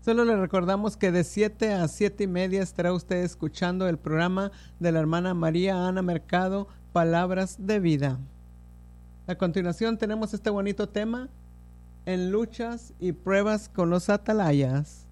Solo le recordamos que de 7 a 7 y media estará usted escuchando el programa de la hermana María Ana Mercado, Palabras de Vida. A continuación tenemos este bonito tema, en luchas y pruebas con los atalayas.